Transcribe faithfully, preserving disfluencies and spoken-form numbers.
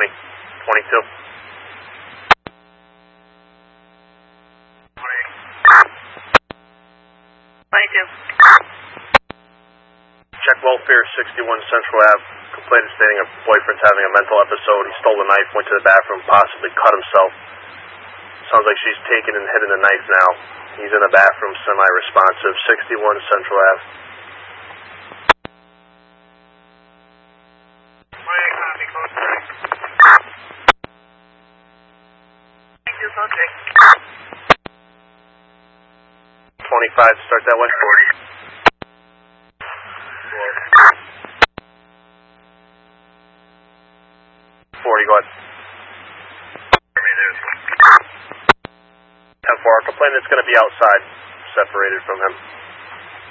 twenty, twenty-two. twenty-two. Check welfare, sixty-one Central Ave. Complainant stating a boyfriend's having a mental episode. He stole a knife, went to the bathroom, possibly cut himself. Sounds like she's taken and hidden the knife now. He's in the bathroom, semi-responsive. sixty-one Central Ave. twenty-five, start that way. forty. forty, go ahead. ten four, our complainant's going to be outside, separated from him.